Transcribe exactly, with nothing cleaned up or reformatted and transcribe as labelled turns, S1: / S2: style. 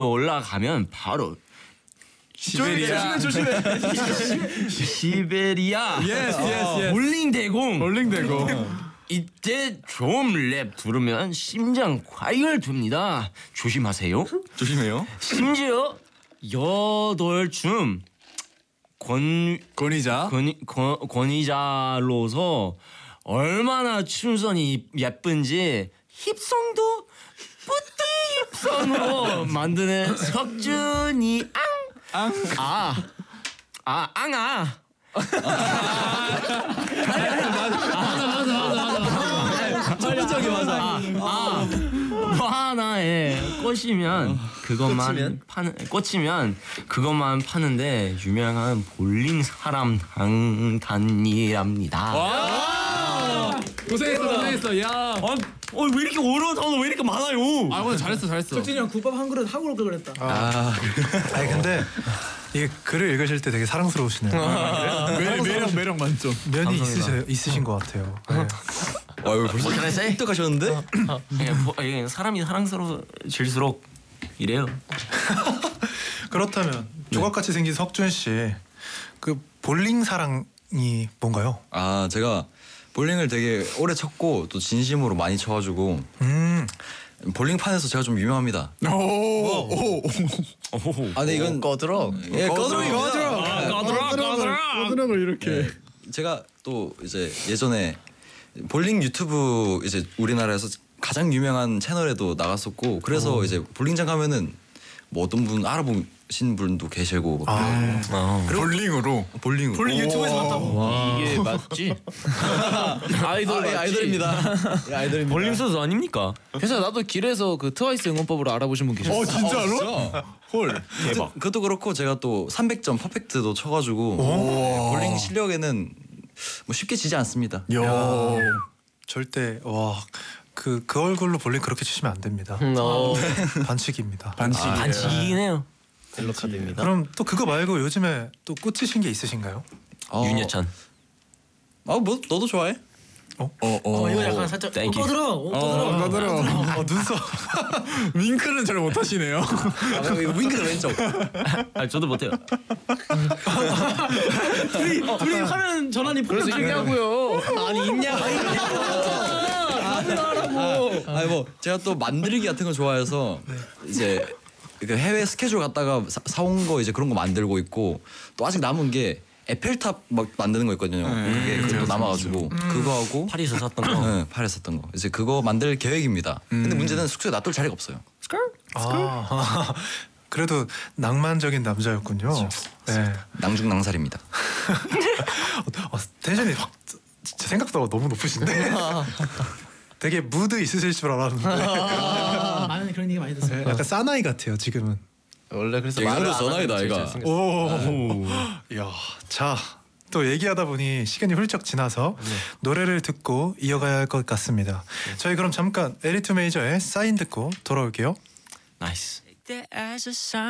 S1: 올라가면 바로
S2: 시베리아.
S3: 조심해 조심해.
S1: 시베리아
S2: Yes, yes, yes.
S1: 볼링대공.
S2: 볼링대공.
S1: 이때 좀 랩 들으면 심장 과열됩니다. 조심하세요.
S3: 조심해요.
S1: 심지어 여덟 줌 권
S2: 권위자.
S1: 권위, 권, 권위자로서 얼마나 춤선이 예쁜지 힙송도 뿌띠 힙송으로 만드는 석준이 앙! 아! 아! 앙아!
S3: 천리적이 맞아.
S1: 아! 뭐 하나에 꽂히면 그것만
S3: 꽂히면?
S1: 파는 꽂히면 그것만 파는데 유명한 볼링 사람 강단이랍니다.
S2: 고생했어, 고생했어. 야.
S1: 어, 어, 왜 이렇게 어려운 단어 왜 이렇게 많아요?
S2: 아, 오늘 잘했어, 잘했어.
S4: 석진이 형 국밥 한 그릇 한국어로 그랬다.
S3: 아,
S5: 아니 근데 이게 글을 읽으실 때 되게 사랑스러우시네요.
S2: 매력, 매력, 매력 만점.
S5: 면이 있으셔, 있으신 것 같아요. 네.
S3: 아유 벌써
S1: What can I say?
S3: 습득하셨는데?
S1: 그냥 보- 이게 사람이 사랑스러워질수록 이래요.
S5: 그렇다면 조각같이 생긴 석준 씨, 그 볼링 사랑이 뭔가요?
S3: 아 제가 볼링을 되게 오래 쳤고 또 진심으로 많이 쳐가지고
S5: 음,
S3: 볼링판에서 제가 좀 유명합니다.
S2: 오, 오,
S1: 오호.
S3: 아 근데 이건
S6: 꺼들어.
S3: 예 꺼드럭입니다.
S1: 까들어 까들어.
S2: 꺼드럭을 이렇게.
S3: 제가 또 이제 예전에 볼링 유튜브 이제 우리나라에서 가장 유명한 채널에도 나갔었고 그래서 이제 볼링장 가면은 뭐 어떤 분 알아보신 분도 계시고
S5: 아,
S1: 아.
S2: 볼링으로.
S3: 볼링
S4: 볼링 유튜브에서 봤다고.
S6: 이게 맞지? 아이돌
S3: 아, 예,
S6: 맞지?
S3: 아이돌입니다. 예, 아이돌입니다.
S1: 볼링 선수 아닙니까?
S6: 그래서 나도 길에서 그 트와이스 응원법으로 알아보신 분 계셨어.
S2: 어, 진짜로?
S3: 진짜?
S2: 헐.
S3: 대박. 그것도 그렇고 제가 또 삼백 점 퍼펙트도 쳐가지고 네, 볼링 실력에는 뭐 쉽게 지지 않습니다.
S2: 야.
S5: 절대 와. 그, 그 얼굴로 볼링 그렇게 치시면 안 됩니다.
S6: 어,
S5: 반칙입니다.
S2: 반칙.
S1: 아, 반칙이긴 해요.
S6: 옐로 카드입니다.
S5: 그럼 또 그거 말고 요즘에 또 꽂히신 게 있으신가요?
S3: 어,
S1: 윤여찬.
S3: 아뭐 너도 좋아해?
S2: 어,
S4: 어
S2: 어.
S4: 이거 약간 살짝 어,
S1: 땡큐.
S4: 떠들어. 어, 떠들어.
S2: 어, 떠들어.
S5: 어, 눈썹.
S2: 윙크는 잘 못하시네요.
S3: 아, 윙크는 왼쪽.
S1: 아 저도 못해요.
S4: 둘이 둘이 화면 전환이
S6: 그래서 있냐고요. 아니 있냐고.
S3: 아니 뭐 제가 또 만들기 같은 거 좋아해서 이제 그 해외 스케줄 갔다가 사, 사온 거 이제 그런 거 만들고 있고 또 아직 남은 게 에펠탑 막 만드는 거 있거든요. 그게 그것도 남아가지고 그거 하고
S1: 파리에서 샀던 거.
S3: 네, 파리에서 샀던 거 이제 그거 만들 계획입니다. 근데 문제는 숙소에 놔둘 자리가 없어요.
S5: 아, 그래도 낭만적인 남자였군요. 네.
S3: 낭중낭살입니다.
S5: 어, 텐션이 확 진짜 생각보다 너무 높으신데. 되게 무드 있으실 줄 알았는데.
S4: 많은 그런 얘기 많이 듣어요.
S5: 약간 사나이 같아요 지금은.
S6: 원래 그래서
S3: 얘가
S6: 말을
S3: 그래도
S6: 안 하는
S3: 전화이다,
S6: 게 제일
S3: 아이가.
S6: 잘생겼어.
S5: 오, 야, 자, 또 얘기하다 보니 시간이 훌쩍 지나서 노래를 듣고 이어가야 할 것 같습니다. 저희 그럼 잠깐 에리투 메이저의 사인 듣고 돌아올게요.
S1: 나이스.